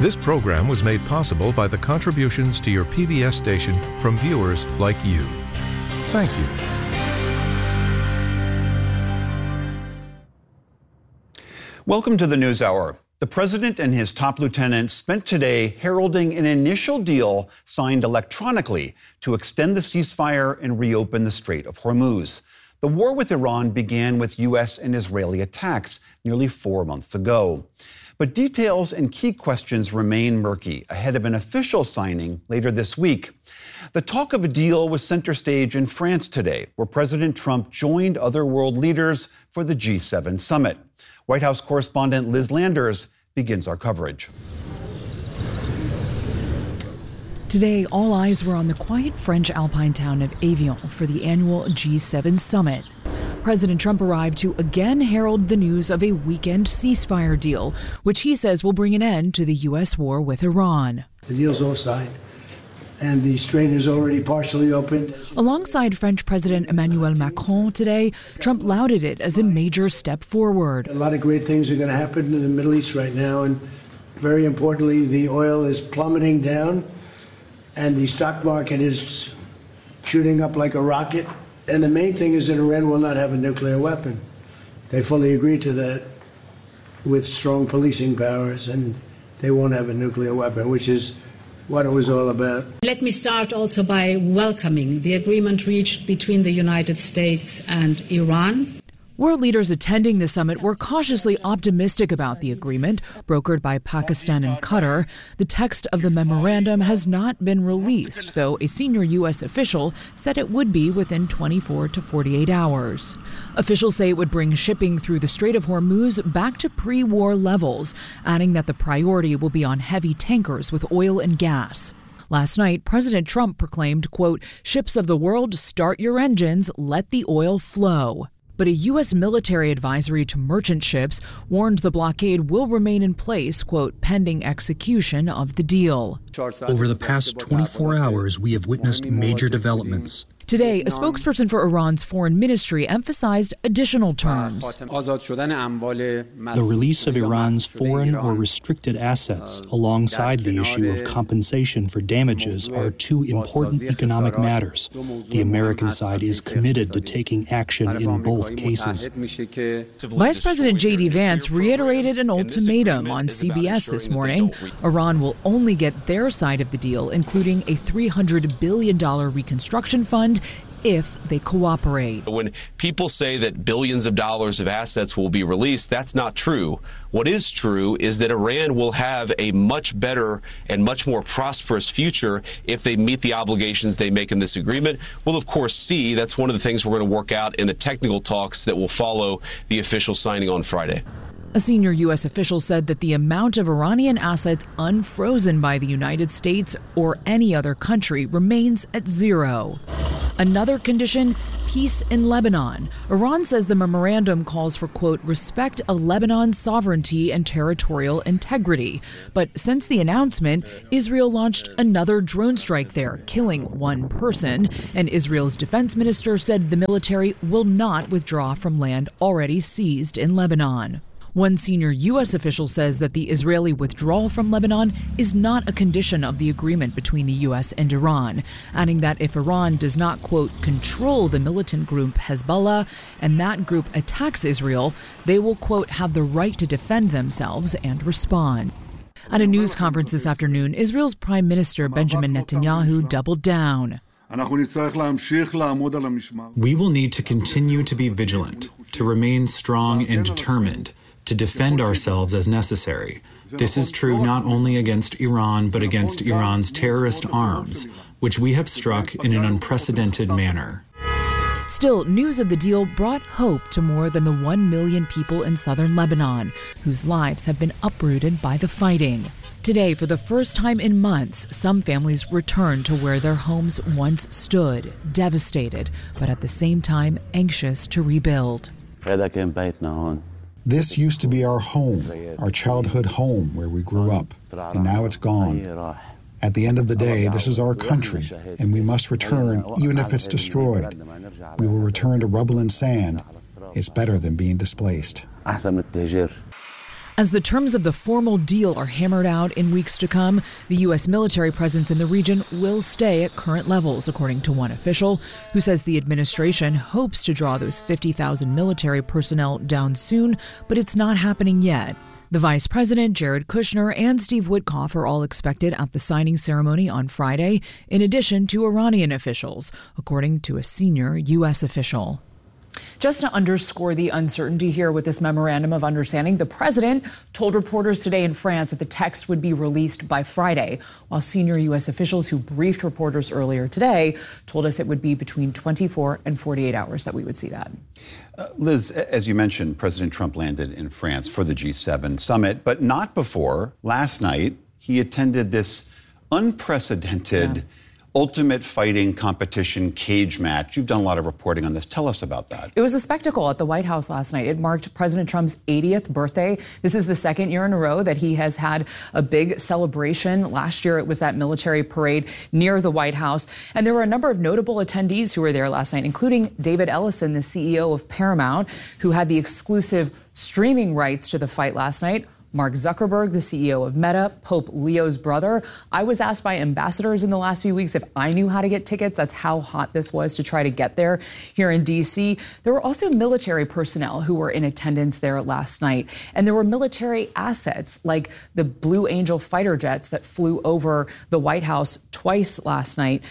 This program was made possible by the contributions to your PBS station from viewers like you. Thank you. Welcome to the NewsHour. The president and his top lieutenants spent today heralding an initial deal signed electronically to extend the ceasefire and reopen the Strait of Hormuz. The war with Iran began with U.S. and Israeli attacks nearly 4 months ago. But details and key questions remain murky ahead of an official signing later this week. The talk of a deal was center stage in France today, where President Trump joined other world leaders for the G7 summit. White House correspondent Liz Landers begins our coverage. Today, all eyes were on the quiet French alpine town of Evian for the annual G7 summit. President Trump arrived to again herald the news of a weekend ceasefire deal, which he says will bring an end to the U.S. war with Iran. The deal's all signed, and the strait is already partially opened. Alongside French President Emmanuel Macron today, Trump lauded it as a major step forward. A lot of great things are going to happen in the Middle East right now, and very importantly, the oil is plummeting down, and the stock market is shooting up like a rocket. And the main thing is that Iran will not have a nuclear weapon. They fully agreed to that with strong policing powers, and they won't have a nuclear weapon, which is what it was all about. Let me start also by welcoming the agreement reached between the United States and Iran. World leaders attending the summit were cautiously optimistic about the agreement, brokered by Pakistan and Qatar. The text of the memorandum has not been released, though a senior U.S. official said it would be within 24 to 48 hours. Officials say it would bring shipping through the Strait of Hormuz back to pre-war levels, adding that the priority will be on heavy tankers with oil and gas. Last night, President Trump proclaimed, quote, "Ships of the world, start your engines, let the oil flow." But a U.S. military advisory to merchant ships warned the blockade will remain in place, quote, pending execution of the deal. Over the past 24 hours, we have witnessed major developments. Today, a spokesperson for Iran's foreign ministry emphasized additional terms. The release of Iran's foreign or restricted assets, alongside the issue of compensation for damages, are two important economic matters. The American side is committed to taking action in both cases. Vice President J.D. Vance reiterated an ultimatum on CBS this morning. Iran will only get their side of the deal, including a $300 billion reconstruction fund, if they cooperate. When people say that billions of dollars of assets will be released, that's not true. What is true is that Iran will have a much better and much more prosperous future if they meet the obligations they make in this agreement. We'll, of course, see. That's one of the things we're going to work out in the technical talks that will follow the official signing on Friday. A senior U.S. official said that the amount of Iranian assets unfrozen by the United States or any other country remains at zero. Another condition, peace in Lebanon. Iran says the memorandum calls for, quote, respect of Lebanon's sovereignty and territorial integrity. But since the announcement, Israel launched another drone strike there, killing one person. And Israel's defense minister said the military will not withdraw from land already seized in Lebanon. One senior U.S. official says that the Israeli withdrawal from Lebanon is not a condition of the agreement between the U.S. and Iran, adding that if Iran does not, quote, control the militant group Hezbollah and that group attacks Israel, they will, quote, have the right to defend themselves and respond. At a news conference this afternoon, Israel's Prime Minister Benjamin Netanyahu doubled down. We will need to continue to be vigilant, to remain strong and determined, to defend ourselves as necessary. This is true not only against Iran, but against Iran's terrorist arms, which we have struck in an unprecedented manner. Still, news of the deal brought hope to more than the 1 million people in southern Lebanon, whose lives have been uprooted by the fighting. Today, for the first time in months, some families returned to where their homes once stood, devastated, but at the same time anxious to rebuild. This used to be our home, our childhood home where we grew up, and now it's gone. At the end of the day, this is our country, and we must return even if it's destroyed. We will return to rubble and sand. It's better than being displaced. As the terms of the formal deal are hammered out in weeks to come, the U.S. military presence in the region will stay at current levels, according to one official, who says the administration hopes to draw those 50,000 military personnel down soon, but it's not happening yet. The Vice President, Jared Kushner, and Steve Witkoff are all expected at the signing ceremony on Friday, in addition to Iranian officials, according to a senior U.S. official. Just to underscore the uncertainty here with this memorandum of understanding, the president told reporters today in France that the text would be released by Friday, while senior U.S. officials who briefed reporters earlier today told us it would be between 24 and 48 hours that we would see that. Liz, as you mentioned, President Trump landed in France for the G7 summit, but not before last night he attended this unprecedented ultimate fighting competition cage match. You've done a lot of reporting on this. Tell us about that. It was a spectacle at the White House last night. It marked President Trump's 80th birthday. This is the second year in a row that he has had a big celebration. Last year, it was that military parade near the White House. And there were a number of notable attendees who were there last night, including David Ellison, the CEO of Paramount, who had the exclusive streaming rights to the fight last night. Mark Zuckerberg, the CEO of Meta, Pope Leo's brother. I was asked by ambassadors in the last few weeks if I knew how to get tickets. That's how hot this was to try to get there here in D.C. There were also military personnel who were in attendance there last night. And there were military assets like the Blue Angel fighter jets that flew over the White House twice last night.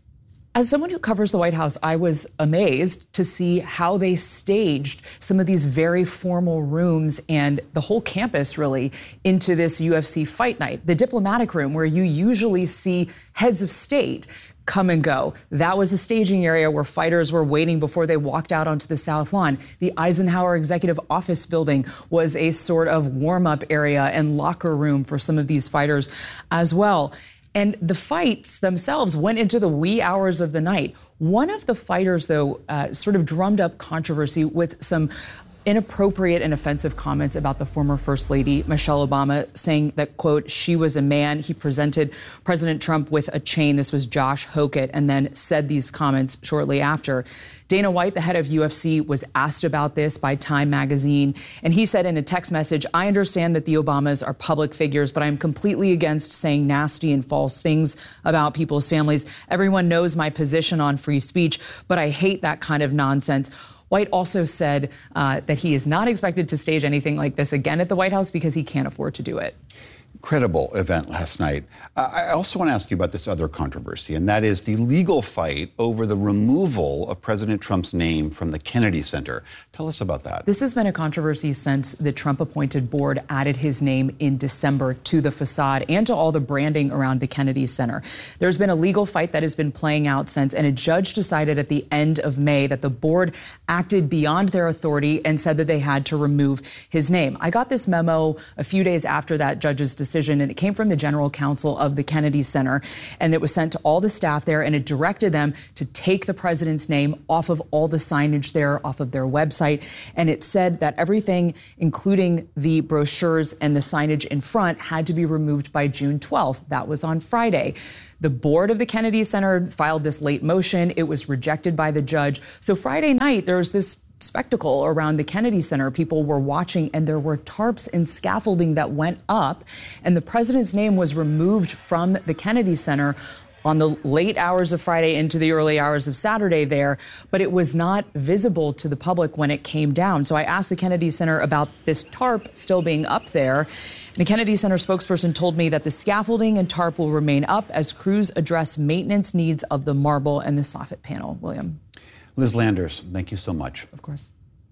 As someone who covers the White House, I was amazed to see how they staged some of these very formal rooms and the whole campus really into this UFC fight night. The diplomatic room, where you usually see heads of state come and go. That was a staging area where fighters were waiting before they walked out onto the South Lawn. The Eisenhower Executive Office building was a sort of warm-up area and locker room for some of these fighters as well. And the fights themselves went into the wee hours of the night. One of the fighters, though, sort of drummed up controversy with some inappropriate and offensive comments about the former First Lady, Michelle Obama, saying that, quote, she was a man. He presented President Trump with a chain. This was Josh Hokett, and then said these comments shortly after. Dana White, the head of UFC, was asked about this by Time magazine, and he said in a text message, I understand that the Obamas are public figures, but I'm completely against saying nasty and false things about people's families. Everyone knows my position on free speech, but I hate that kind of nonsense. White also said that he is not expected to stage anything like this again at the White House because he can't afford to do it. Incredible event last night. I also want to ask you about this other controversy, and that is the legal fight over the removal of President Trump's name from the Kennedy Center. Tell us about that. This has been a controversy since the Trump-appointed board added his name in December to the facade and to all the branding around the Kennedy Center. There's been a legal fight that has been playing out since, and a judge decided at the end of May that the board acted beyond their authority and said that they had to remove his name. I got this memo a few days after that judge's decision, and it came from the general counsel of the Kennedy Center, and it was sent to all the staff there, and it directed them to take the president's name off of all the signage there, off of their website, and it said that everything, including the brochures and the signage in front, had to be removed by June 12th. That was on Friday. The board of the Kennedy Center filed this late motion. It was rejected by the judge. So Friday night, there was this spectacle around the Kennedy Center. People were watching, and there were tarps and scaffolding that went up, and the president's name was removed from the Kennedy Center on the late hours of Friday into the early hours of Saturday there, but it was not visible to the public when it came down. So I asked the Kennedy Center about this tarp still being up there, and a Kennedy Center spokesperson told me that the scaffolding and tarp will remain up as crews address maintenance needs of the marble and the soffit panel. William. Liz Landers, thank you so much. Of course.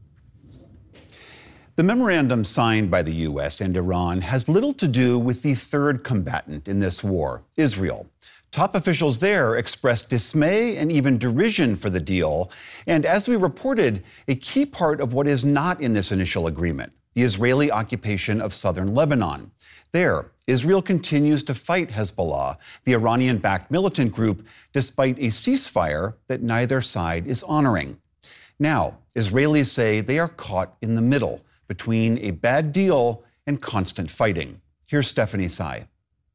The memorandum signed by the U.S. and Iran has little to do with the third combatant in this war, Israel. Top officials there expressed dismay and even derision for the deal. And as we reported, a key part of what is not in this initial agreement, the Israeli occupation of southern Lebanon. There, Israel continues to fight Hezbollah, the Iranian-backed militant group, despite a ceasefire that neither side is honoring. Now, Israelis say they are caught in the middle between a bad deal and constant fighting. Here's Stephanie Tsai.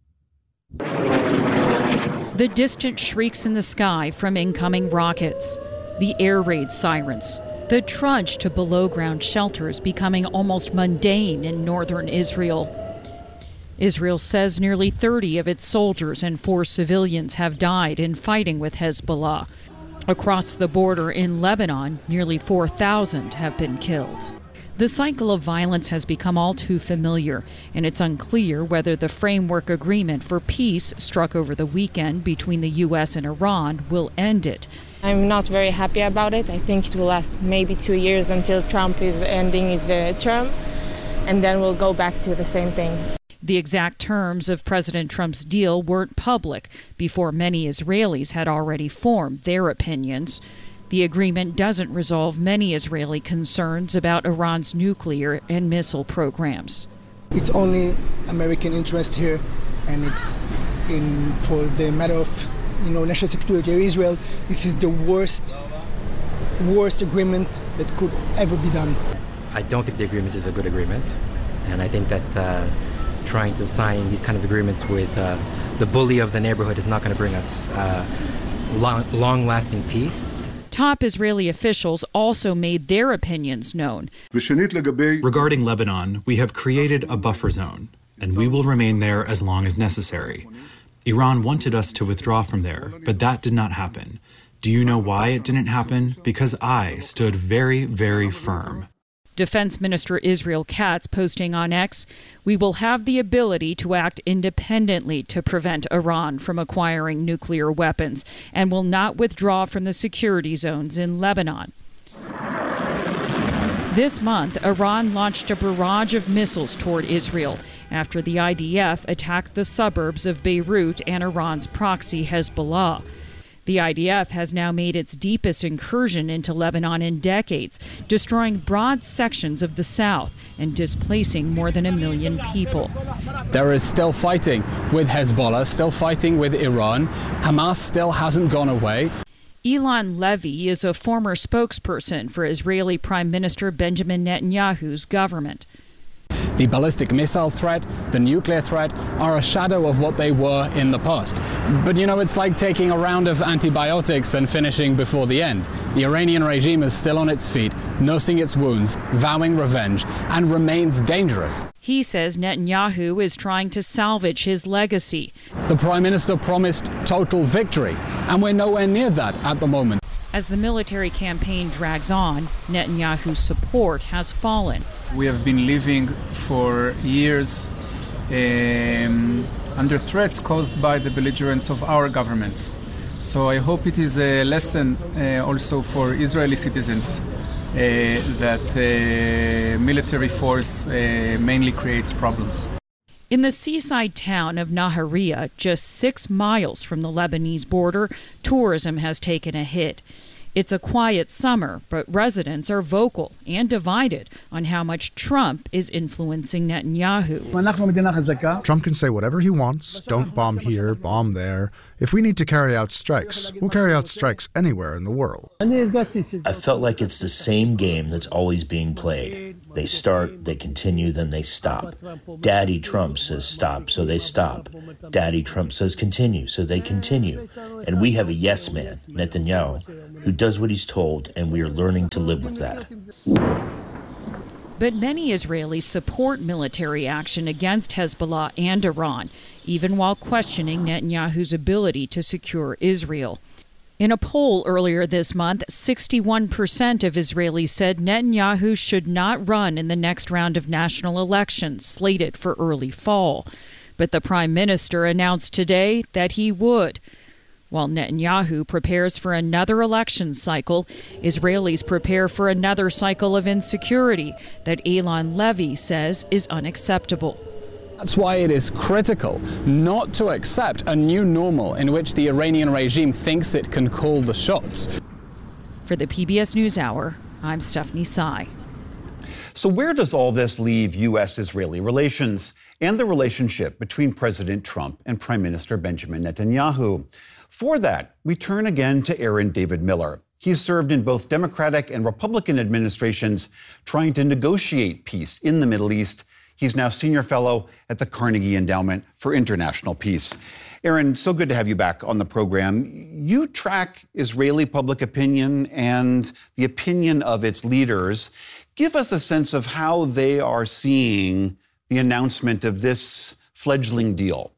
The distant shrieks in the sky from incoming rockets, the air raid sirens, The trudge to below-ground shelters becoming almost mundane in northern Israel. Israel says nearly 30 of its soldiers and 4 civilians have died in fighting with Hezbollah. Across the border in Lebanon, nearly 4,000 have been killed. The cycle of violence has become all too familiar, and it's unclear whether the framework agreement for peace struck over the weekend between the U.S. and Iran will end it. I'm not very happy about it. I think it will last maybe 2 years until Trump is ending his term, and then we'll go back to the same thing. The exact terms of President Trump's deal weren't public before many Israelis had already formed their opinions. The agreement doesn't resolve many Israeli concerns about Iran's nuclear and missile programs. It's only American interest here, and it's for the matter of national security of Israel. This is the worst agreement that could ever be done. I don't think the agreement is a good agreement, and I think that trying to sign these kind of agreements with the bully of the neighborhood is not going to bring us long-lasting peace. Top Israeli officials also made their opinions known. Regarding Lebanon, we have created a buffer zone, and we will remain there as long as necessary. Iran wanted us to withdraw from there, but that did not happen. Do you know why it didn't happen? Because I stood very, very firm. Defense Minister Israel Katz posting on X, "We will have the ability to act independently to prevent Iran from acquiring nuclear weapons and will not withdraw from the security zones in Lebanon." This month, Iran launched a barrage of missiles toward Israel after the IDF attacked the suburbs of Beirut and Iran's proxy Hezbollah. The IDF has now made its deepest incursion into Lebanon in decades, destroying broad sections of the south and displacing more than 1 million people. There is still fighting with Hezbollah, still fighting with Iran. Hamas still hasn't gone away. Eylon Levy is a former spokesperson for Israeli Prime Minister Benjamin Netanyahu's government. The ballistic missile threat, the nuclear threat, are a shadow of what they were in the past. But it's like taking a round of antibiotics and finishing before the end. The Iranian regime is still on its feet, nursing its wounds, vowing revenge, and remains dangerous. He says Netanyahu is trying to salvage his legacy. The Prime Minister promised total victory, and we're nowhere near that at the moment. As the military campaign drags on, Netanyahu's support has fallen. We have been living for years under threats caused by the belligerence of our government. So I hope it is a lesson also for Israeli citizens that military force mainly creates problems. In the seaside town of Nahariya, just 6 miles from the Lebanese border, tourism has taken a hit. It's a quiet summer, but residents are vocal and divided on how much Trump is influencing Netanyahu. Trump can say whatever he wants, don't bomb here, bomb there. If we need to carry out strikes, we'll carry out strikes anywhere in the world. I felt like it's the same game that's always being played. They start, they continue, then they stop. Daddy Trump says stop, so they stop. Daddy Trump says continue, so they continue. And we have a yes man, Netanyahu, who does what he's told, and we are learning to live with that. But many Israelis support military action against Hezbollah and Iran, even while questioning Netanyahu's ability to secure Israel. In a poll earlier this month, 61% of Israelis said Netanyahu should not run in the next round of national elections slated for early fall. But the prime minister announced today that he would. While Netanyahu prepares for another election cycle, Israelis prepare for another cycle of insecurity that Eylon Levy says is unacceptable. That's why it is critical not to accept a new normal in which the Iranian regime thinks it can call the shots. For the PBS NewsHour, I'm Stephanie Tsai. So where does all this leave U.S.-Israeli relations and the relationship between President Trump and Prime Minister Benjamin Netanyahu? For that, we turn again to Aaron David Miller. He's served in both Democratic and Republican administrations trying to negotiate peace in the Middle East. He's now senior fellow at the Carnegie Endowment for International Peace. Aaron, so good to have you back on the program. You track Israeli public opinion and the opinion of its leaders. Give us a sense of how they are seeing the announcement of this fledgling deal.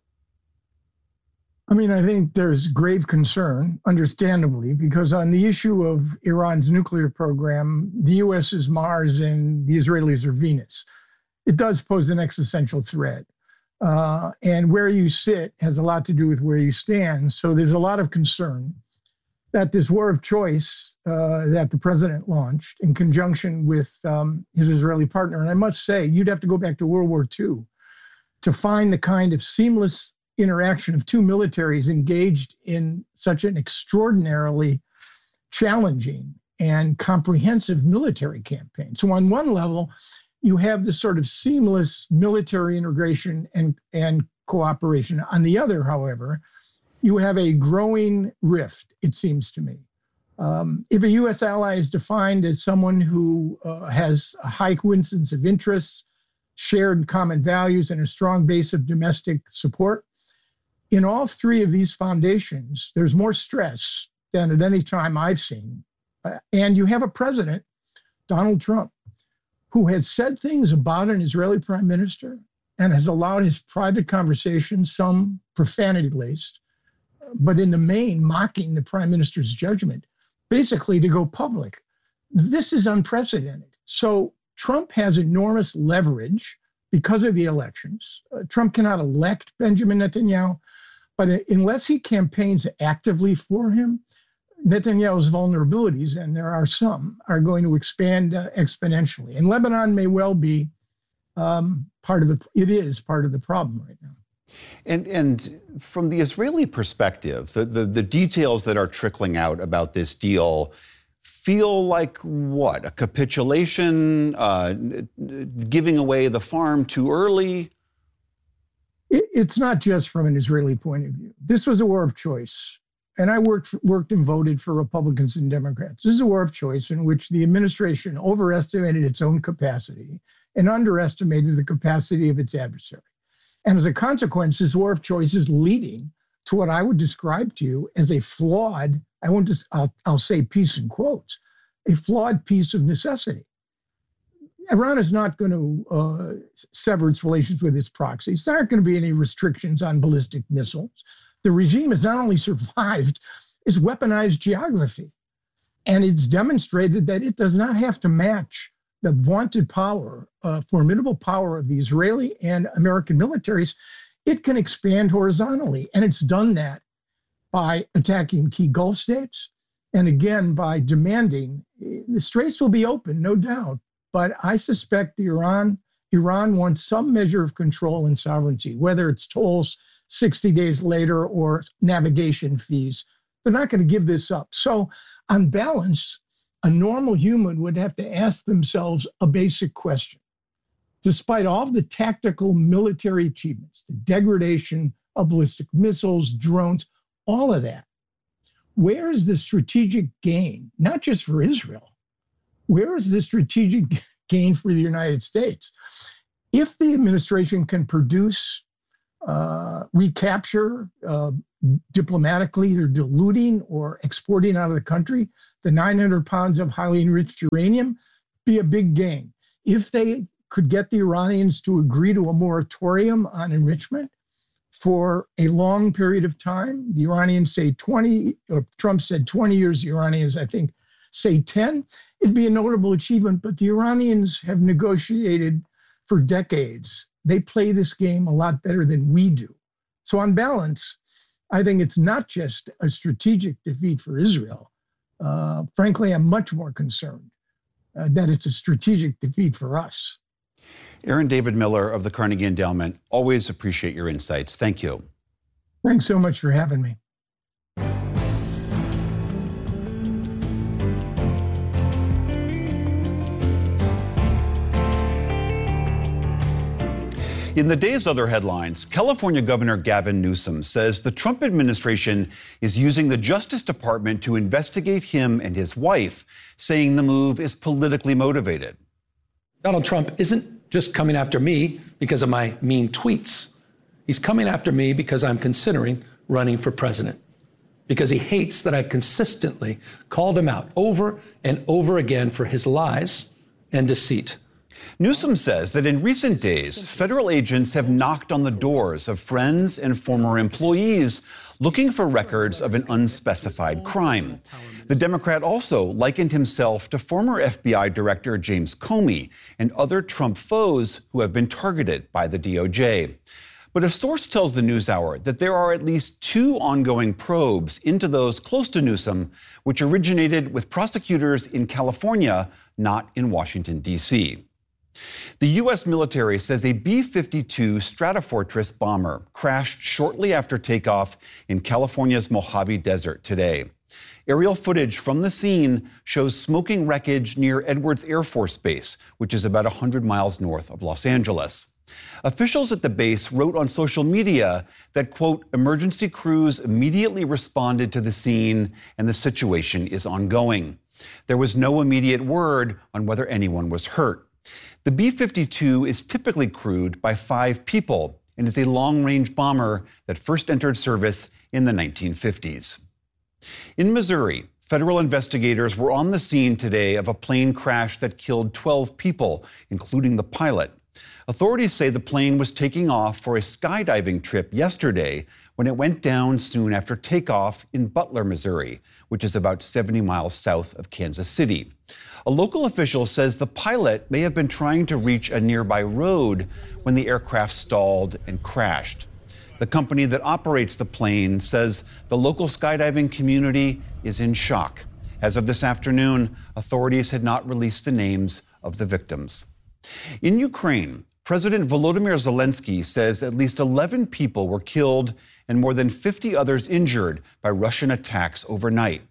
I mean, I think there's grave concern, understandably, because on the issue of Iran's nuclear program, the U.S. is Mars and the Israelis are Venus. It does pose an existential threat. And where you sit has a lot to do with where you stand. So there's a lot of concern that this war of choice that the president launched in conjunction with his Israeli partner, and I must say, you'd have to go back to World War II to find the kind of seamless interaction of two militaries engaged in such an extraordinarily challenging and comprehensive military campaign. So on one level, you have this sort of seamless military integration and cooperation. On the other, however, you have a growing rift, it seems to me. If a U.S. ally is defined as someone who has a high coincidence of interests, shared common values, and a strong base of domestic support, in all three of these foundations, there's more stress than at any time I've seen. And you have a president, Donald Trump, who has said things about an Israeli prime minister and has allowed his private conversations, some profanity-laced, but in the main mocking the prime minister's judgment, basically to go public. This is unprecedented. So Trump has enormous leverage because of the elections. Trump cannot elect Benjamin Netanyahu, but unless he campaigns actively for him, Netanyahu's vulnerabilities, and there are some, are going to expand exponentially. And Lebanon may well be part of the problem right now. And from the Israeli perspective, the details that are trickling out about this deal feel like what? A capitulation, giving away the farm too early? It's not just from an Israeli point of view. This was a war of choice. And I worked and voted for Republicans and Democrats. This is a war of choice in which the administration overestimated its own capacity and underestimated the capacity of its adversary. And as a consequence, this war of choice is leading to what I would describe to you as a flawed, I'll say peace in quotes, a flawed piece of necessity. Iran is not going to sever its relations with its proxies. There aren't going to be any restrictions on ballistic missiles. The regime has not only survived, it's weaponized geography. And it's demonstrated that it does not have to match the vaunted power, formidable power of the Israeli and American militaries. It can expand horizontally. And it's done that by attacking key Gulf states. And again, by demanding, the straits will be open, no doubt. But I suspect Iran wants some measure of control and sovereignty, whether it's tolls 60 days later or navigation fees. They're not going to give this up. So on balance, a normal human would have to ask themselves a basic question. Despite all of the tactical military achievements, the degradation of ballistic missiles, drones, all of that, where is the strategic gain, not just for Israel? Where is the strategic gain for the United States? If the administration can produce, recapture diplomatically, either diluting or exporting out of the country, the 900 pounds of highly enriched uranium, be a big gain. If they could get the Iranians to agree to a moratorium on enrichment for a long period of time, the Iranians say 20, or Trump said 20 years, the Iranians, I think, say 10, it'd be a notable achievement. But the Iranians have negotiated for decades. They play this game a lot better than we do. So on balance, I think it's not just a strategic defeat for Israel. Frankly, I'm much more concerned that it's a strategic defeat for us. Aaron David Miller of the Carnegie Endowment, always appreciate your insights. Thank you. Thanks so much for having me. In the day's other headlines, California Governor Gavin Newsom says the Trump administration is using the Justice Department to investigate him and his wife, saying the move is politically motivated. Donald Trump isn't just coming after me because of my mean tweets. He's coming after me because I'm considering running for president, because he hates that I've consistently called him out over and over again for his lies and deceit. Newsom says that in recent days, federal agents have knocked on the doors of friends and former employees looking for records of an unspecified crime. The Democrat also likened himself to former FBI Director James Comey and other Trump foes who have been targeted by the DOJ. But a source tells the NewsHour that there are at least 2 ongoing probes into those close to Newsom, which originated with prosecutors in California, not in Washington, D.C. The U.S. military says a B-52 Stratofortress bomber crashed shortly after takeoff in California's Mojave Desert today. Aerial footage from the scene shows smoking wreckage near Edwards Air Force Base, which is about 100 miles north of Los Angeles. Officials at the base wrote on social media that, quote, emergency crews immediately responded to the scene and the situation is ongoing. There was no immediate word on whether anyone was hurt. The B-52 is typically crewed by 5 people and is a long-range bomber that first entered service in the 1950s. In Missouri, federal investigators were on the scene today of a plane crash that killed 12 people, including the pilot. Authorities say the plane was taking off for a skydiving trip yesterday when it went down soon after takeoff in Butler, Missouri, which is about 70 miles south of Kansas City. A local official says the pilot may have been trying to reach a nearby road when the aircraft stalled and crashed. The company that operates the plane says the local skydiving community is in shock. As of this afternoon, authorities had not released the names of the victims. In Ukraine, President Volodymyr Zelensky says at least 11 people were killed and more than 50 others injured by Russian attacks overnight.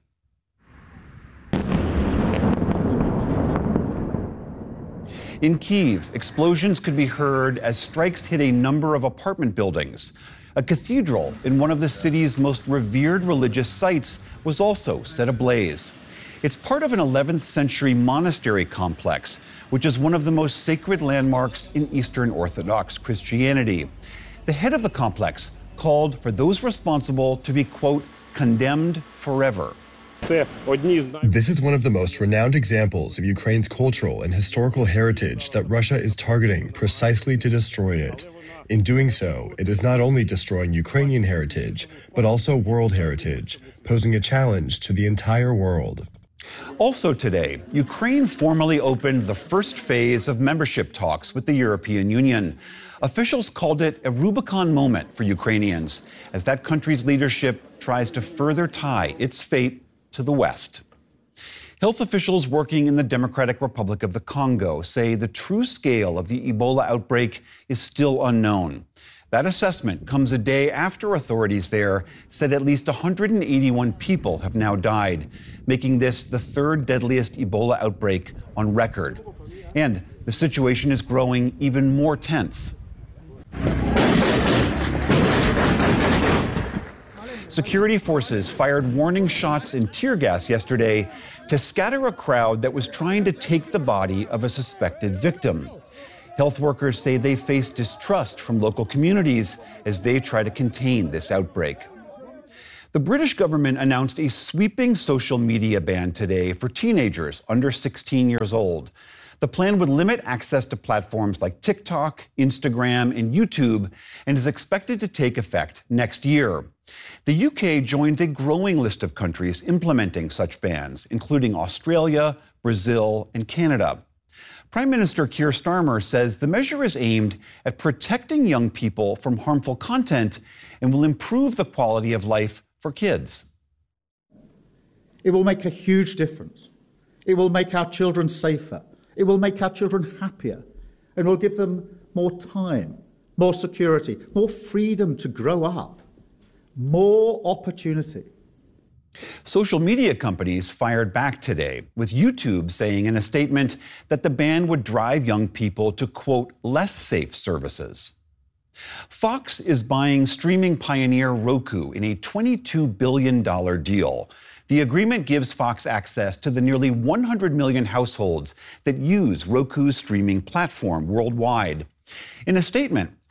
In Kyiv, explosions could be heard as strikes hit a number of apartment buildings. A cathedral in one of the city's most revered religious sites was also set ablaze. It's part of an 11th century monastery complex, which is one of the most sacred landmarks in Eastern Orthodox Christianity. The head of the complex called for those responsible to be, quote, condemned forever. This is one of the most renowned examples of Ukraine's cultural and historical heritage that Russia is targeting precisely to destroy it. In doing so, it is not only destroying Ukrainian heritage, but also world heritage, posing a challenge to the entire world. Also today, Ukraine formally opened the first phase of membership talks with the European Union. Officials called it a Rubicon moment for Ukrainians, as that country's leadership tries to further tie its fate to the West. Health officials working in the Democratic Republic of the Congo say the true scale of the Ebola outbreak is still unknown. That assessment comes a day after authorities there said at least 181 people have now died, making this the 3rd deadliest Ebola outbreak on record. And the situation is growing even more tense. Security forces fired warning shots and tear gas yesterday to scatter a crowd that was trying to take the body of a suspected victim. Health workers say they face distrust from local communities as they try to contain this outbreak. The British government announced a sweeping social media ban today for teenagers under 16 years old. The plan would limit access to platforms like TikTok, Instagram, and YouTube, and is expected to take effect next year. The UK joins a growing list of countries implementing such bans, including Australia, Brazil, and Canada. Prime Minister Keir Starmer says the measure is aimed at protecting young people from harmful content and will improve the quality of life for kids. It will make a huge difference. It will make our children safer. It will make our children happier, and will give them more time, more security, more freedom to grow up, more opportunity. Social media companies fired back today, with YouTube saying in a statement that the ban would drive young people to, quote, less safe services. Fox is buying streaming pioneer Roku in a $22 billion deal. The agreement gives Fox access to the nearly 100 million households that use Roku's streaming platform worldwide. In a statement,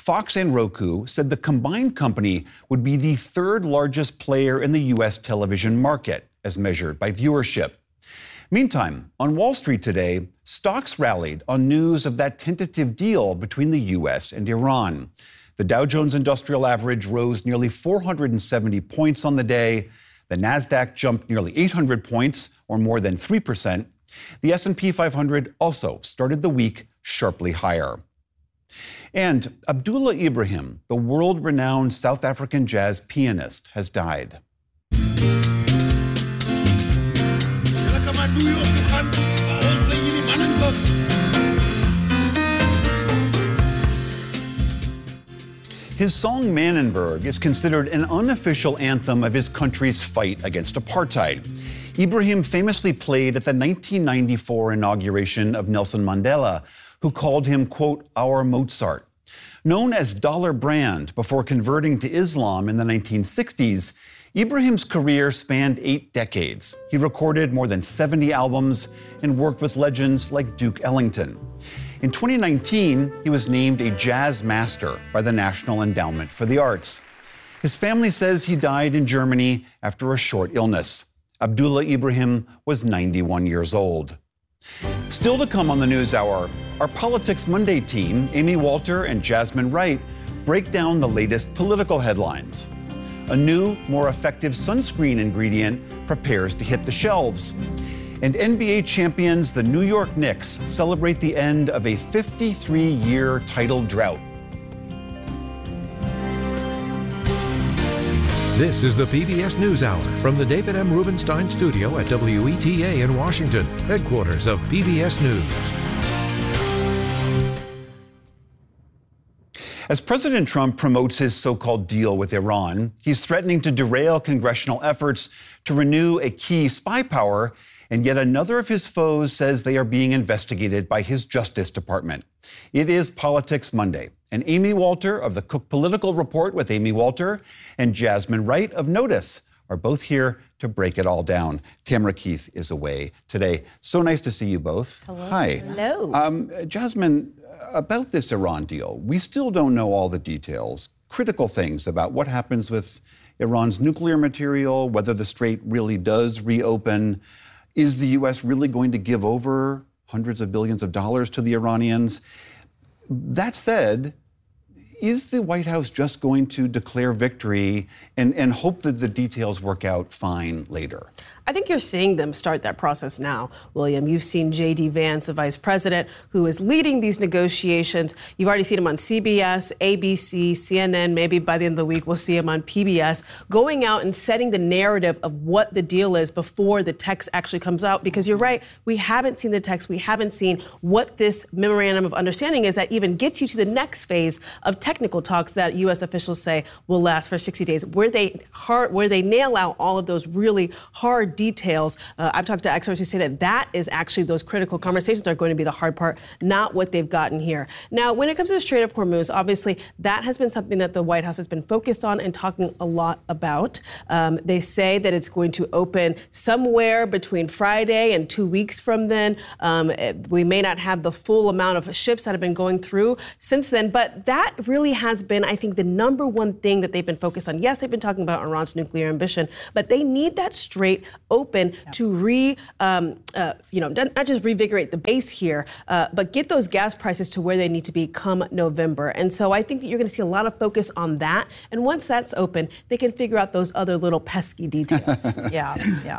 Fox and Roku said the combined company would be the third largest player in the U.S. television market, as measured by viewership. Meantime, on Wall Street today, stocks rallied on news of that tentative deal between the U.S. and Iran. The Dow Jones Industrial Average rose nearly 470 points on the day. The Nasdaq jumped nearly 800 points, or more than 3%. The S&P 500 also started the week sharply higher. And Abdullah Ibrahim, the world-renowned South African jazz pianist, has died. His song Manenberg is considered an unofficial anthem of his country's fight against apartheid. Ibrahim famously played at the 1994 inauguration of Nelson Mandela, who called him, quote, our Mozart. Known as Dollar Brand before converting to Islam in the 1960s, Ibrahim's career spanned 8 decades. He recorded more than 70 albums and worked with legends like Duke Ellington. In 2019, he was named a jazz master by the National Endowment for the Arts. His family says he died in Germany after a short illness. Abdullah Ibrahim was 91 years old. Still to come on the NewsHour, our Politics Monday team, Amy Walter and Jasmine Wright, break down the latest political headlines. A new, more effective sunscreen ingredient prepares to hit the shelves. And NBA champions, the New York Knicks, celebrate the end of a 53-year title drought. This is the PBS NewsHour from the David M. Rubenstein Studio at WETA in Washington, headquarters of PBS News. As President Trump promotes his so-called deal with Iran, he's threatening to derail congressional efforts to renew a key spy power, and yet another of his foes says they are being investigated by his Justice Department. It is Politics Monday, and Amy Walter of the Cook Political Report with Amy Walter and Jasmine Wright of Notice are both here to break it all down. Tamara Keith is away today. So nice to see you both. Hello. Hi. Hello. Jasmine, about this Iran deal, we still don't know all the details, critical things about what happens with Iran's nuclear material, whether the strait really does reopen. Is the U.S. really going to give over hundreds of billions of dollars to the Iranians? That said, is the White House just going to declare victory and hope that the details work out fine later? I think you're seeing them start that process now, William. You've seen J.D. Vance, the vice president, who is leading these negotiations. You've already seen him on CBS, ABC, CNN. Maybe by the end of the week, we'll see him on PBS, going out and setting the narrative of what the deal is before the text actually comes out. Because you're right, we haven't seen the text. We haven't seen what this memorandum of understanding is that even gets you to the next phase of technical talks that U.S. officials say will last for 60 days, where they nail out all of those really hard details. I've talked to experts who say that is actually those critical conversations are going to be the hard part, not what they've gotten here. Now, when it comes to the Strait of Hormuz, obviously that has been something that the White House has been focused on and talking a lot about. They say that it's going to open somewhere between Friday and 2 weeks from then. We may not have the full amount of ships that have been going through since then, but that really has been, I think, the number one thing that they've been focused on. Yes, they've been talking about Iran's nuclear ambition, but they need that strait open to not just revigorate the base here, but get those gas prices to where they need to be come November. And so I think that you're going to see a lot of focus on that. And once that's open, they can figure out those other little pesky details. Yeah.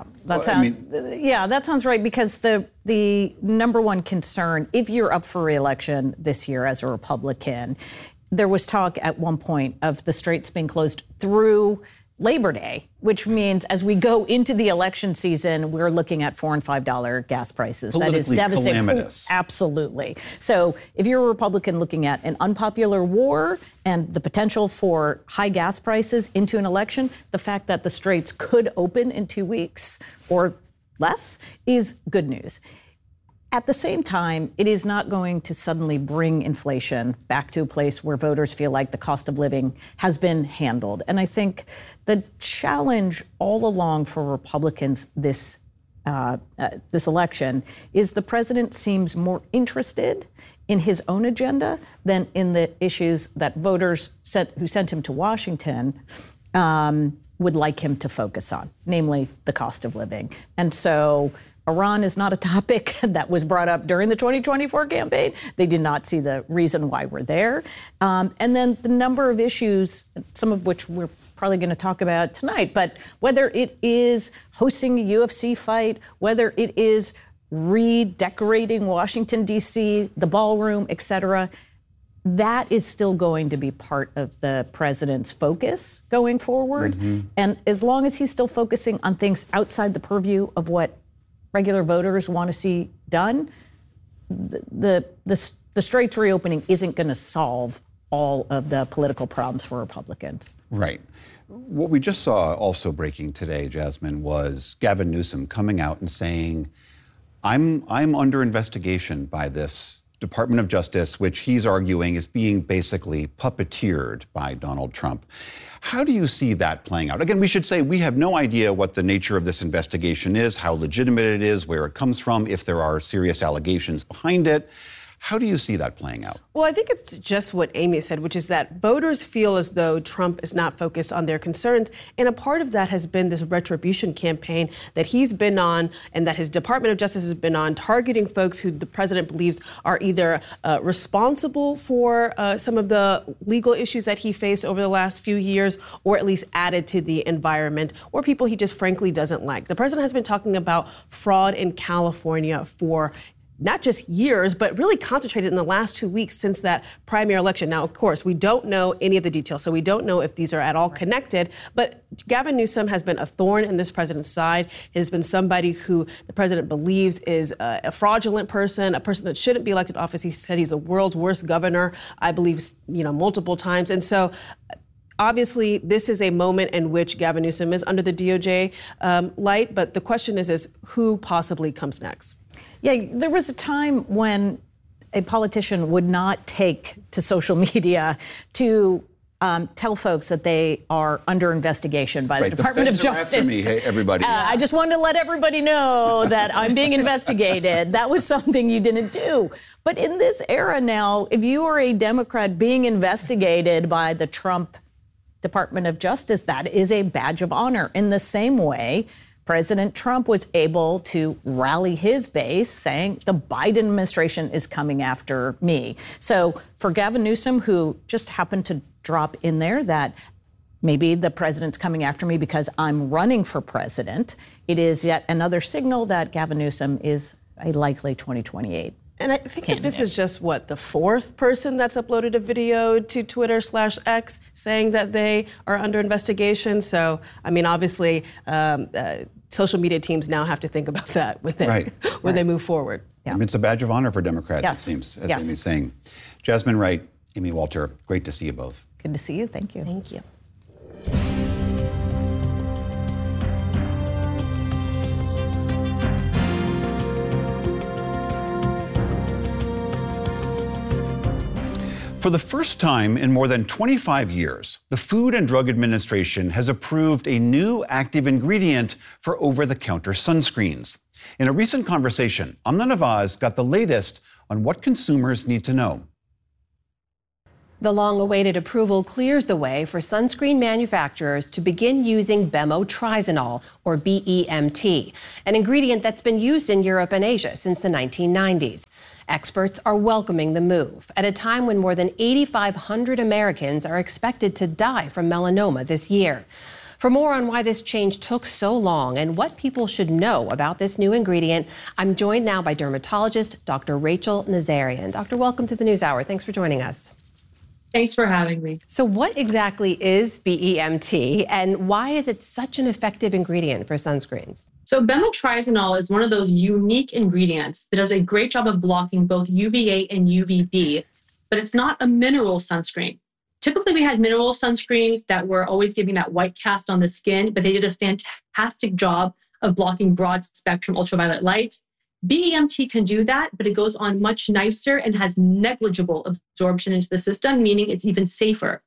That sounds right, because the number one concern, if you're up for re-election this year as a Republican, there was talk at one point of the straits being closed through Labor Day, which means as we go into the election season, we're looking at $4 and $5 gas prices. That is devastating. Calamitous. Absolutely. So if you're a Republican looking at an unpopular war and the potential for high gas prices into an election, the fact that the straits could open in 2 weeks or less is good news. At the same time, it is not going to suddenly bring inflation back to a place where voters feel like the cost of living has been handled. And I think the challenge all along for Republicans this this election is the president seems more interested in his own agenda than in the issues that voters who sent him to Washington would like him to focus on, namely the cost of living. And so Iran is not a topic that was brought up during the 2024 campaign. They did not see the reason why we're there. And then the number of issues, some of which we're probably going to talk about tonight, but whether it is hosting a UFC fight, whether it is redecorating Washington, D.C., the ballroom, et cetera, that is still going to be part of the president's focus going forward. Mm-hmm. And as long as he's still focusing on things outside the purview of what regular voters want to see done, the straits reopening isn't going to solve all of the political problems for Republicans. Right. What we just saw also breaking today, Jasmine, was Gavin Newsom coming out and saying, I'm under investigation by this Department of Justice, which he's arguing is being basically puppeteered by Donald Trump. How do you see that playing out? Again, we should say we have no idea what the nature of this investigation is, how legitimate it is, where it comes from, if there are serious allegations behind it. How do you see that playing out? Well, I think it's just what Amy said, which is that voters feel as though Trump is not focused on their concerns. And a part of that has been this retribution campaign that he's been on and that his Department of Justice has been on, targeting folks who the president believes are either responsible for some of the legal issues that he faced over the last few years, or at least added to the environment, or people he just frankly doesn't like. The president has been talking about fraud in California for not just years, but really concentrated in the last 2 weeks since that primary election. Now, of course, we don't know any of the details, so we don't know if these are at all connected. But Gavin Newsom has been a thorn in this president's side. He has been somebody who the president believes is a fraudulent person, a person that shouldn't be elected to office. He said he's the world's worst governor, I believe, multiple times. And so obviously, this is a moment in which Gavin Newsom is under the DOJ light. But the question is who possibly comes next? Yeah, there was a time when a politician would not take to social media to tell folks that they are under investigation by the Department of Justice. After me, hey, everybody. I just wanted to let everybody know that I'm being investigated. That was something you didn't do. But in this era now, if you are a Democrat being investigated by the Trump Department of Justice, that is a badge of honor. In the same way, President Trump was able to rally his base saying the Biden administration is coming after me. So for Gavin Newsom, who just happened to drop in there that maybe the president's coming after me because I'm running for president, it is yet another signal that Gavin Newsom is a likely 2028. And I think that this is just, the fourth person that's uploaded a video to Twitter/X saying that they are under investigation. So, I mean, obviously, social media teams now have to think about that when they move forward. Yeah. I mean, it's a badge of honor for Democrats, it seems, as Amy's saying. Jasmine Wright, Amy Walter, great to see you both. Good to see you. Thank you. Thank you. For the first time in more than 25 years, the Food and Drug Administration has approved a new active ingredient for over-the-counter sunscreens. In a recent conversation, Amna Nawaz got the latest on what consumers need to know. The long-awaited approval clears the way for sunscreen manufacturers to begin using bemotrizanol, or BEMT, an ingredient that's been used in Europe and Asia since the 1990s. Experts are welcoming the move at a time when more than 8,500 Americans are expected to die from melanoma this year. For more on why this change took so long and what people should know about this new ingredient, I'm joined now by dermatologist Dr. Rachel Nazarian. Doctor, welcome to the NewsHour. Thanks for joining us. Thanks for having me. So what exactly is BEMT and why is it such an effective ingredient for sunscreens? So bemotrizanol is one of those unique ingredients that does a great job of blocking both UVA and UVB, but it's not a mineral sunscreen. Typically, we had mineral sunscreens that were always giving that white cast on the skin, but they did a fantastic job of blocking broad spectrum ultraviolet light. BEMT can do that, but it goes on much nicer and has negligible absorption into the system, meaning it's even safer.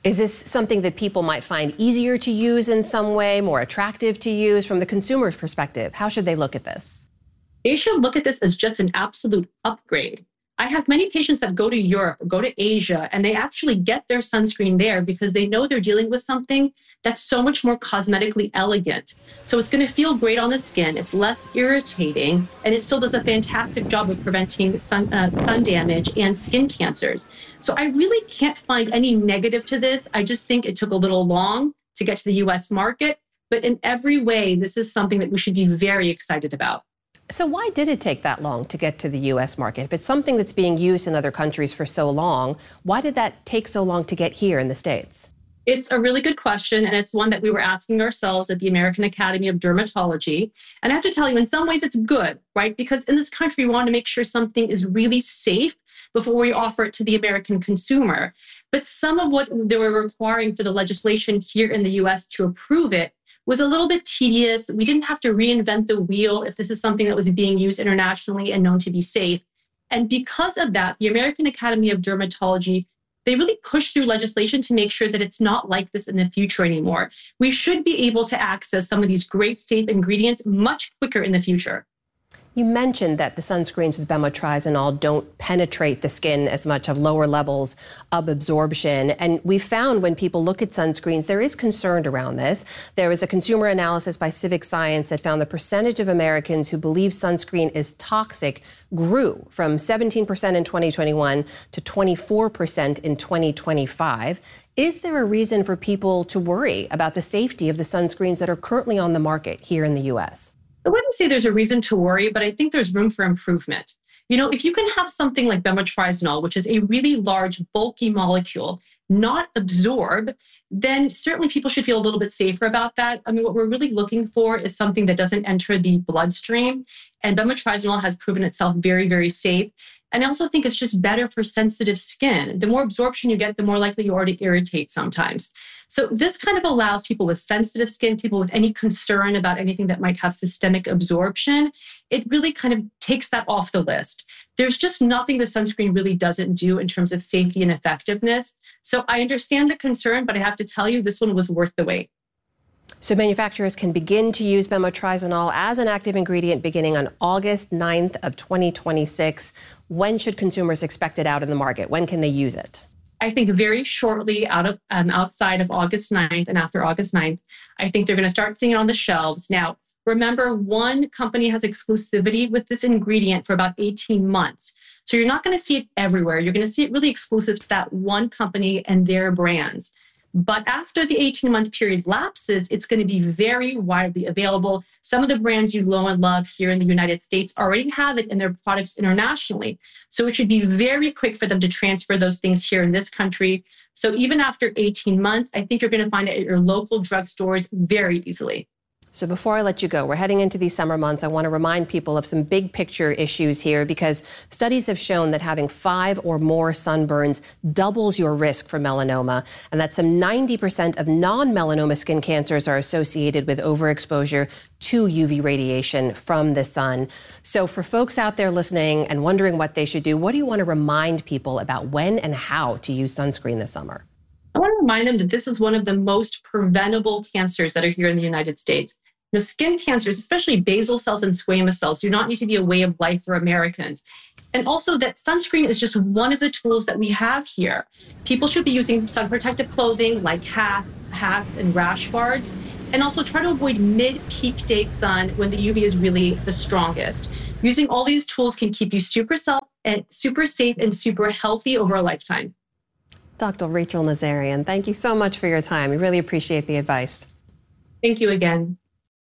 Is this something that people might find easier to use in some way, more attractive to use from the consumer's perspective? How should they look at this? They should look at this as just an absolute upgrade. I have many patients that go to Europe, go to Asia, and they actually get their sunscreen there because they know they're dealing with something that's so much more cosmetically elegant. So it's going to feel great on the skin, it's less irritating, and it still does a fantastic job of preventing sun damage and skin cancers. So I really can't find any negative to this. I just think it took a little long to get to the US market, but in every way, this is something that we should be very excited about. So why did it take that long to get to the U.S. market? If it's something that's being used in other countries for so long, why did that take so long to get here in the States? It's a really good question, and it's one that we were asking ourselves at the American Academy of Dermatology. And I have to tell you, in some ways, it's good, right? Because in this country, we want to make sure something is really safe before we offer it to the American consumer. But some of what they were requiring for the legislation here in the U.S. to approve it was a little bit tedious. We didn't have to reinvent the wheel if this is something that was being used internationally and known to be safe. And because of that, the American Academy of Dermatology, they really pushed through legislation to make sure that it's not like this in the future anymore. We should be able to access some of these great safe ingredients much quicker in the future. You mentioned that the sunscreens with bemotriazenol don't penetrate the skin as much, have lower levels of absorption. And we found when people look at sunscreens, there is concern around this. There was a consumer analysis by Civic Science that found the percentage of Americans who believe sunscreen is toxic grew from 17% in 2021 to 24% in 2025. Is there a reason for people to worry about the safety of the sunscreens that are currently on the market here in the U.S.? I wouldn't say there's a reason to worry, but I think there's room for improvement. You know, if you can have something like bemotriazenol, which is a really large, bulky molecule, not absorb, then certainly people should feel a little bit safer about that. I mean, what we're really looking for is something that doesn't enter the bloodstream. And bemotriazenol has proven itself very, very safe. And I also think it's just better for sensitive skin. The more absorption you get, the more likely you are to irritate sometimes. So this kind of allows people with sensitive skin, people with any concern about anything that might have systemic absorption, it really kind of takes that off the list. There's just nothing the sunscreen really doesn't do in terms of safety and effectiveness. So I understand the concern, but I have to tell you, this one was worth the wait. So manufacturers can begin to use bemotriazenol as an active ingredient beginning on August 9th of 2026. When should consumers expect it out in the market? When can they use it? I think very shortly outside of August 9th and after August 9th, I think they're going to start seeing it on the shelves. Now, remember, one company has exclusivity with this ingredient for about 18 months. So you're not going to see it everywhere. You're going to see it really exclusive to that one company and their brands. But after the 18-month period lapses, it's going to be very widely available. Some of the brands you know and love here in the United States already have it in their products internationally. So it should be very quick for them to transfer those things here in this country. So even after 18 months, I think you're going to find it at your local drugstores very easily. So before I let you go, we're heading into these summer months. I want to remind people of some big picture issues here because studies have shown that having 5 or more sunburns doubles your risk for melanoma, and that some 90% of non-melanoma skin cancers are associated with overexposure to UV radiation from the sun. So for folks out there listening and wondering what they should do, what do you want to remind people about when and how to use sunscreen this summer? I want to remind them that this is one of the most preventable cancers that are here in the United States. You know, skin cancers, especially basal cells and squamous cells, do not need to be a way of life for Americans. And also that sunscreen is just one of the tools that we have here. People should be using sun protective clothing like hats, and rash guards, and also try to avoid mid-peak day sun when the UV is really the strongest. Using all these tools can keep you super safe and super healthy over a lifetime. Dr. Rachel Nazarian, thank you so much for your time. We really appreciate the advice. Thank you again.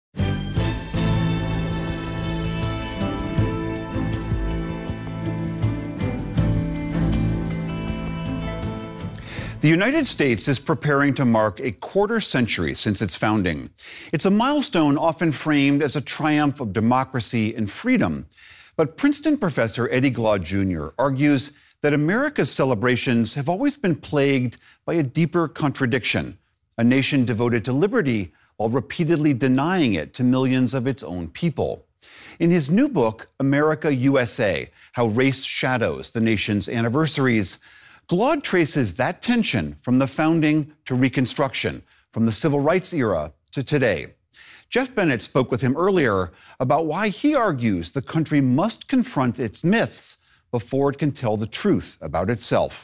The United States is preparing to mark a quarter century since its founding. It's a milestone often framed as a triumph of democracy and freedom. But Princeton professor Eddie Glaude Jr. argues that America's celebrations have always been plagued by a deeper contradiction, a nation devoted to liberty while repeatedly denying it to millions of its own people. In his new book, America USA, How Race Shadows the Nation's Anniversaries, Glaude traces that tension from the founding to Reconstruction, from the civil rights era to today. Jeff Bennett spoke with him earlier about why he argues the country must confront its myths before it can tell the truth about itself.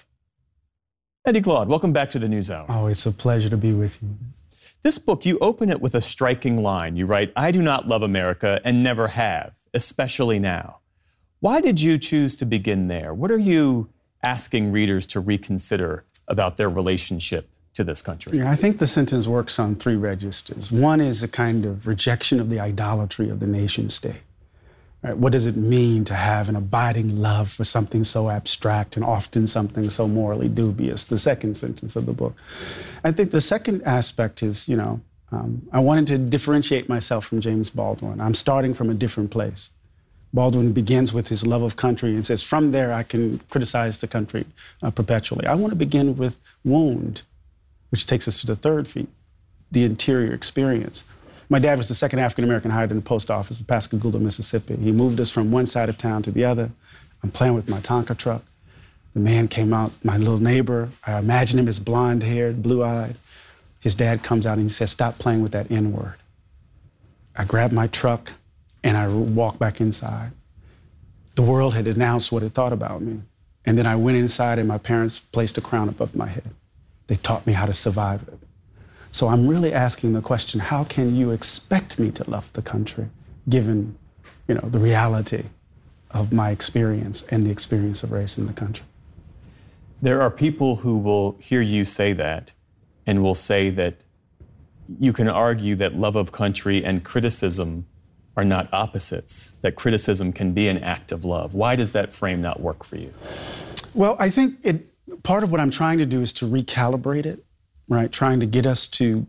Eddie Glaude, welcome back to the NewsHour. Oh, it's a pleasure to be with you. This book, you open it with a striking line. You write, "I do not love America and never have, especially now." Why did you choose to begin there? What are you asking readers to reconsider about their relationship to this country? Yeah, I think the sentence works on three registers. One is a kind of rejection of the idolatry of the nation state. Right? What does it mean to have an abiding love for something so abstract and often something so morally dubious? The second sentence of the book. I think the second aspect is, I wanted to differentiate myself from James Baldwin. I'm starting from a different place. Baldwin begins with his love of country and says, from there I can criticize the country perpetually. I want to begin with wound, which takes us to the third feat, the interior experience. My dad was the second African-American hired in the post office in Pascagoula, Mississippi. He moved us from one side of town to the other. I'm playing with my Tonka truck. The man came out, my little neighbor. I imagine him as blonde-haired, blue-eyed. His dad comes out and he says, "Stop playing with that N-word." I grabbed my truck and I walked back inside. The world had announced what it thought about me. And then I went inside and my parents placed a crown above my head. They taught me how to survive it. So I'm really asking the question, how can you expect me to love the country, given, the reality of my experience and the experience of race in the country? There are people who will hear you say that and will say that you can argue that love of country and criticism are not opposites, that criticism can be an act of love. Why does that frame not work for you? Well, I think part of what I'm trying to do is to recalibrate it, right? Trying to get us to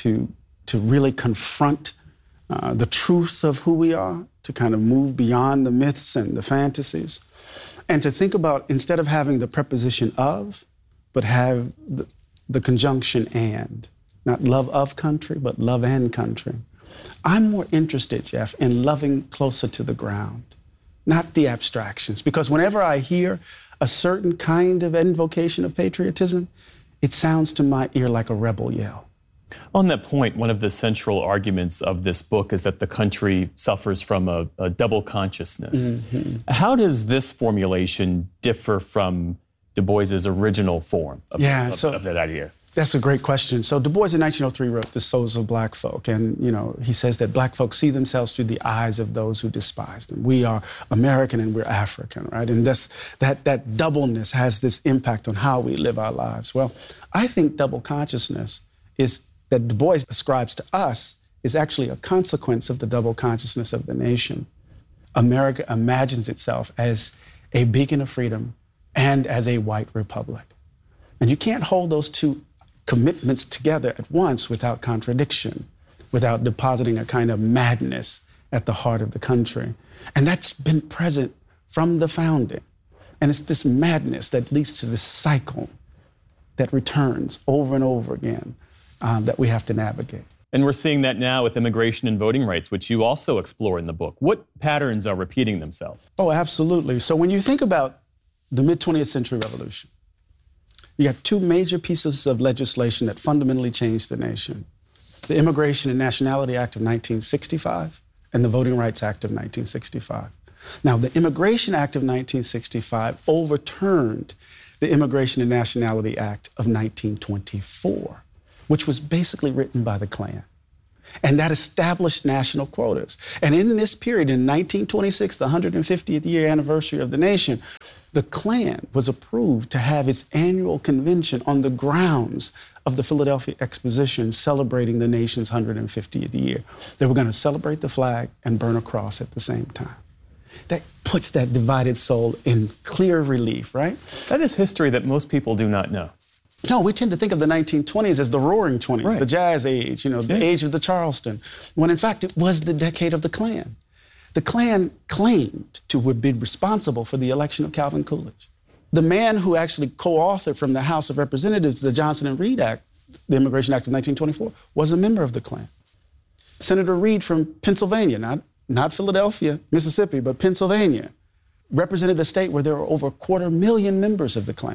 really confront the truth of who we are, to kind of move beyond the myths and the fantasies, and to think about, instead of having the preposition of, but have the conjunction and. Not love of country, but love and country. I'm more interested, Jeff, in loving closer to the ground, not the abstractions. Because whenever I hear a certain kind of invocation of patriotism, it sounds to my ear like a rebel yell. On that point, one of the central arguments of this book is that the country suffers from a double consciousness. Mm-hmm. How does this formulation differ from Du Bois's original form of that idea? That's a great question. So Du Bois in 1903 wrote The Souls of Black Folk, and he says that Black folk see themselves through the eyes of those who despise them. We are American and we're African, right? And that doubleness has this impact on how we live our lives. Well, I think double consciousness that Du Bois ascribes to us is actually a consequence of the double consciousness of the nation. America imagines itself as a beacon of freedom and as a white republic. And you can't hold those two commitments together at once without contradiction, without depositing a kind of madness at the heart of the country. And that's been present from the founding. And it's this madness that leads to this cycle that returns over and over again that we have to navigate. And we're seeing that now with immigration and voting rights, which you also explore in the book. What patterns are repeating themselves? Oh, absolutely. So when you think about the mid-20th century revolution, you got two major pieces of legislation that fundamentally changed the nation: the Immigration and Nationality Act of 1965 and the Voting Rights Act of 1965. Now, the Immigration Act of 1965 overturned the Immigration and Nationality Act of 1924, which was basically written by the Klan. And that established national quotas. And in this period, in 1926, the 150th year anniversary of the nation, the Klan was approved to have its annual convention on the grounds of the Philadelphia Exposition celebrating the nation's 150th year. They were going to celebrate the flag and burn a cross at the same time. That puts that divided soul in clear relief, right? That is history that most people do not know. No, we tend to think of the 1920s as the roaring 20s, right. The jazz age, the age of the Charleston, when in fact it was the decade of the Klan. The Klan claimed to have been responsible for the election of Calvin Coolidge. The man who actually co-authored from the House of Representatives the Johnson and Reed Act, the Immigration Act of 1924, was a member of the Klan. Senator Reed from Pennsylvania, not Philadelphia, Mississippi, but Pennsylvania, represented a state where there were over 250,000 members of the Klan.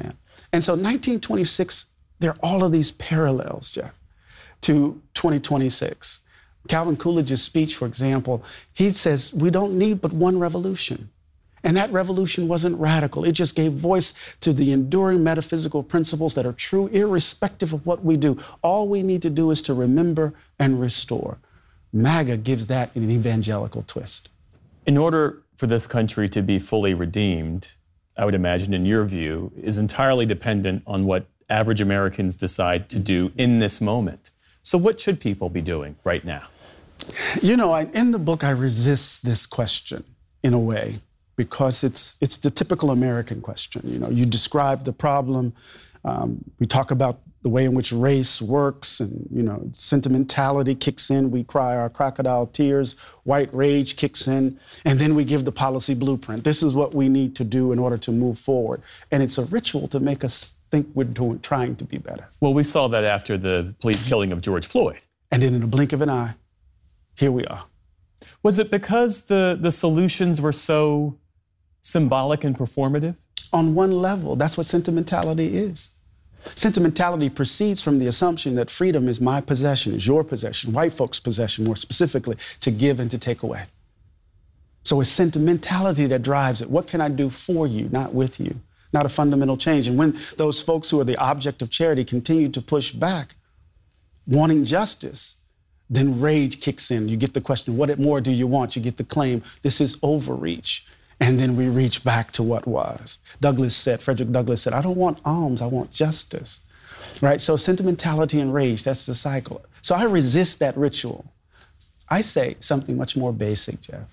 And so 1926, there are all of these parallels, Jeff, to 2026. Calvin Coolidge's speech, for example, he says, we don't need but one revolution. And that revolution wasn't radical. It just gave voice to the enduring metaphysical principles that are true, irrespective of what we do. All we need to do is to remember and restore. MAGA gives that an evangelical twist. In order for this country to be fully redeemed, I would imagine, in your view, is entirely dependent on what average Americans decide to do in this moment. So what should people be doing right now? You know, in the book, I resist this question in a way, because it's the typical American question. You know, you describe the problem. We talk about the way in which race works, and, you know, sentimentality kicks in. We cry our crocodile tears. White rage kicks in. And then we give the policy blueprint. This is what we need to do in order to move forward. And it's a ritual to make us think we're trying to be better. Well, we saw that after the police killing of George Floyd. And then in the blink of an eye, here we are. Was it because the solutions were so symbolic and performative? On one level, that's what sentimentality is. Sentimentality proceeds from the assumption that freedom is my possession, is your possession, white folks' possession more specifically, to give and to take away. So it's sentimentality that drives it. What can I do for you, not with you? Not a fundamental change. And when those folks who are the object of charity continue to push back, wanting justice, then rage kicks in. You get the question, what more do you want? You get the claim, this is overreach. And then we reach back to what was. Frederick Douglass said, I don't want alms, I want justice. Right? So sentimentality and rage, that's the cycle. So I resist that ritual. I say something much more basic, Jeff.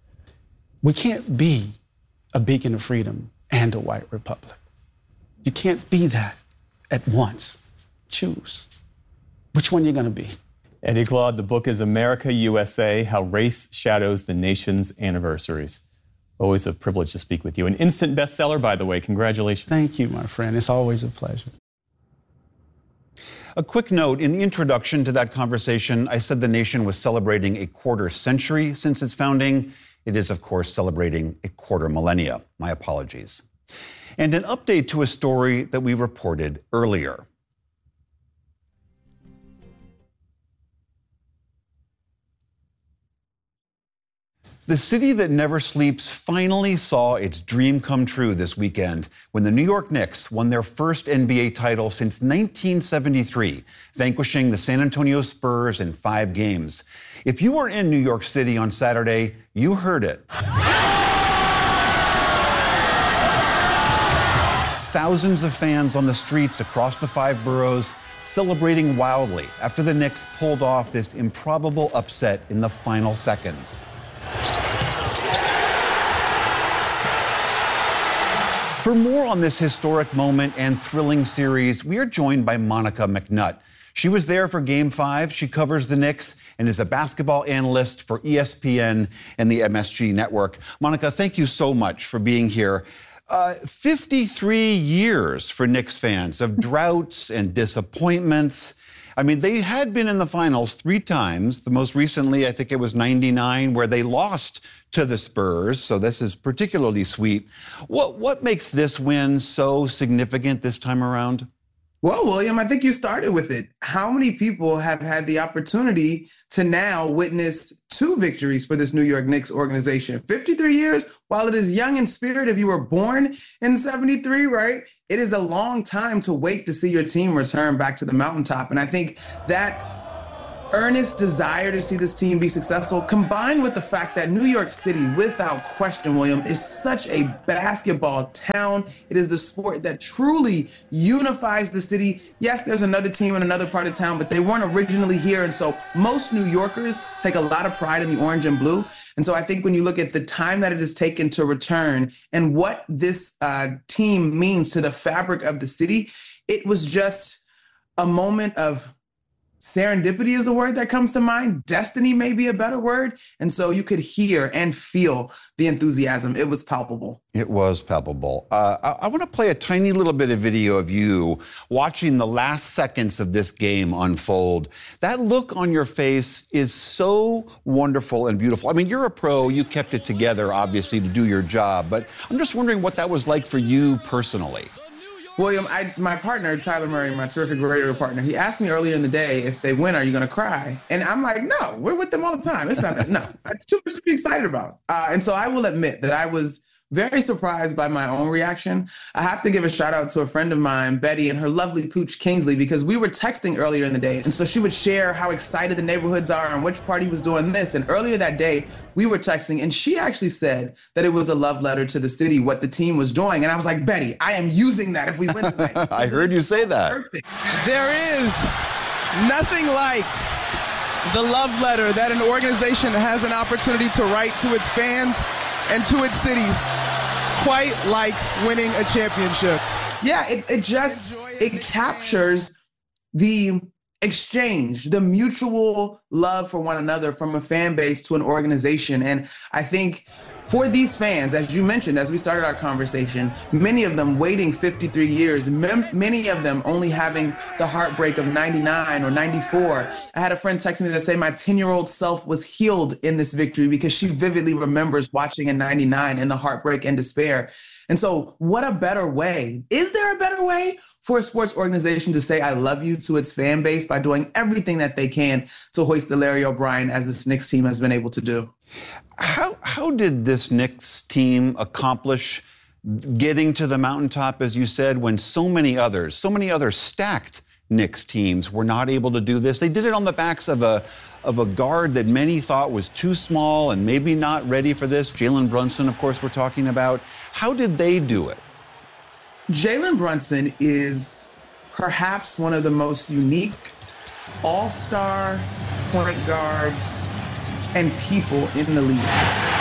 We can't be a beacon of freedom and a white republic. You can't be that at once. Choose. Which one you're going to be? Eddie Glaude, the book is America, USA, How Race Shadows the Nation's Anniversaries. Always a privilege to speak with you. An instant bestseller, by the way. Congratulations. Thank you, my friend. It's always a pleasure. A quick note, in the introduction to that conversation, I said the nation was celebrating a quarter century since its founding. It is, of course, celebrating a quarter millennia. My apologies. And an update to a story that we reported earlier. The city that never sleeps finally saw its dream come true this weekend when the New York Knicks won their first NBA title since 1973, vanquishing the San Antonio Spurs in 5 games. If you were in New York City on Saturday, you heard it. Thousands of fans on the streets across the 5 boroughs celebrating wildly after the Knicks pulled off this improbable upset in the final seconds. For more on this historic moment and thrilling series, we are joined by Monica McNutt. She was there for Game 5. She covers the Knicks and is a basketball analyst for ESPN and the MSG Network. Monica, thank you so much for being here. 53 years for Knicks fans of droughts and disappointments. I mean, they had been in the finals 3 times. The most recently, I think it was 99, where they lost to the Spurs. So this is particularly sweet. What makes this win so significant this time around? Well, William, I think you started with it. How many people have had the opportunity to now witness 2 victories for this New York Knicks organization? 53 years, while it is young in spirit, if you were born in 73, right? It is a long time to wait to see your team return back to the mountaintop. And I think that earnest desire to see this team be successful, combined with the fact that New York City, without question, William, is such a basketball town. It is the sport that truly unifies the city. Yes, there's another team in another part of town, but they weren't originally here. And so most New Yorkers take a lot of pride in the orange and blue. And so I think when you look at the time that it has taken to return and what this team means to the fabric of the city, it was just a moment of serendipity is the word that comes to mind. Destiny may be a better word. And so you could hear and feel the enthusiasm. It was palpable. It was palpable. I want to play a tiny little bit of video of you watching the last seconds of this game unfold. That look on your face is so wonderful and beautiful. I mean, you're a pro. You kept it together, obviously, to do your job. But I'm just wondering what that was like for you personally. William, my partner, Tyler Murray, my terrific radio partner, he asked me earlier in the day, if they win, are you going to cry? And I'm like, no, we're with them all the time. It's not that. No, it's too much to be excited about. And so I will admit that I was very surprised by my own reaction. I have to give a shout out to a friend of mine, Betty, and her lovely pooch, Kingsley, because we were texting earlier in the day. And so she would share how excited the neighborhoods are and which party was doing this. And earlier that day, we were texting, and she actually said that it was a love letter to the city, what the team was doing. And I was like, Betty, I am using that if we win tonight. I heard you say that. Perfect. There is nothing like the love letter that an organization has an opportunity to write to its fans and to its cities, quite like winning a championship. Yeah, it captures the exchange, the mutual love for one another from a fan base to an organization. And I think for these fans, as you mentioned, as we started our conversation, many of them waiting 53 years, many of them only having the heartbreak of 99 or 94. I had a friend text me that say my 10-year-old self was healed in this victory because she vividly remembers watching in 99 and the heartbreak and despair. And so what a better way? Is there a better way for a sports organization to say I love you to its fan base by doing everything that they can to hoist the Larry O'Brien as this Knicks team has been able to do? How did this Knicks team accomplish getting to the mountaintop, as you said, when so many other stacked Knicks teams were not able to do this? They did it on the backs of a guard that many thought was too small and maybe not ready for this. Jalen Brunson, of course, we're talking about. How did they do it? Jalen Brunson is perhaps one of the most unique all-star point guards and people in the league.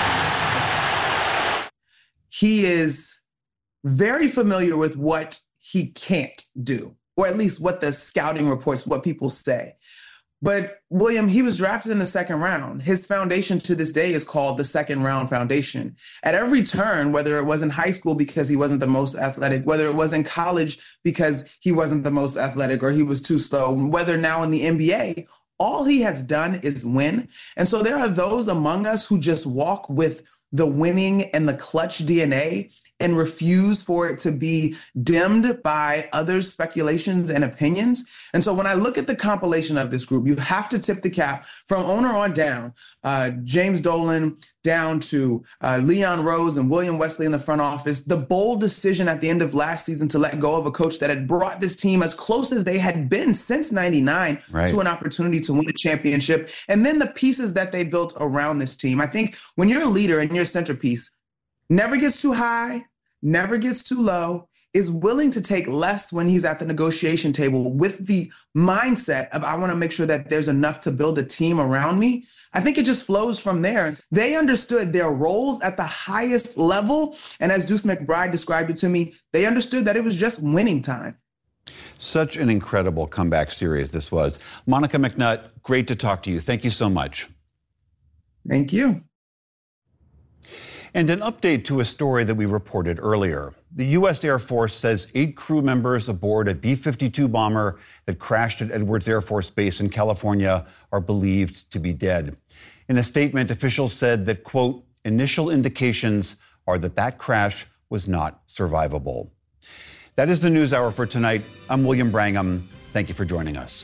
He is very familiar with what he can't do, or at least what the scouting reports, what people say. But William, he was drafted in the second round. His foundation to this day is called the Second Round Foundation. At every turn, whether it was in high school because he wasn't the most athletic, whether it was in college because he wasn't the most athletic or he was too slow, whether now in the NBA, all he has done is win. And so there are those among us who just walk with the winning and the clutch DNA and refuse for it to be dimmed by others' speculations and opinions. And so when I look at the compilation of this group, you have to tip the cap from owner on down, James Dolan down to Leon Rose and William Wesley in the front office, the bold decision at the end of last season to let go of a coach that had brought this team as close as they had been since 99 to an opportunity to win a championship. And then the pieces that they built around this team. I think when you're a leader and your centerpiece never gets too high, never gets too low, is willing to take less when he's at the negotiation table with the mindset of, I want to make sure that there's enough to build a team around me. I think it just flows from there. They understood their roles at the highest level. And as Deuce McBride described it to me, they understood that it was just winning time. Such an incredible comeback series this was. Monica McNutt, great to talk to you. Thank you so much. Thank you. And an update to a story that we reported earlier. The U.S. Air Force says 8 crew members aboard a B-52 bomber that crashed at Edwards Air Force Base in California are believed to be dead. In a statement, officials said that, quote, initial indications are that crash was not survivable. That is the NewsHour for tonight. I'm William Brangham. Thank you for joining us.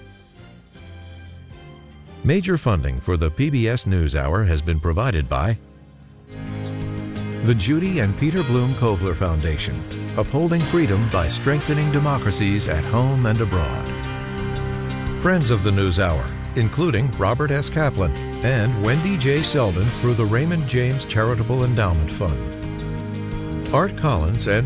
Major funding for the PBS NewsHour has been provided by the Judy and Peter Bloom Kovler Foundation, upholding freedom by strengthening democracies at home and abroad. Friends of the NewsHour, including Robert S. Kaplan and Wendy J. Selden through the Raymond James Charitable Endowment Fund. Art Collins and